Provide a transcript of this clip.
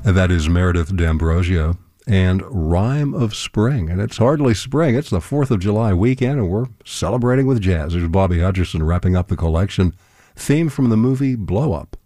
And that is Meredith D'Ambrosio and Rhyme of Spring. And it's hardly spring. It's the 4th of July weekend, and we're celebrating with jazz. There's Bobby Hutcherson wrapping up the collection. Theme from the movie Blow Up.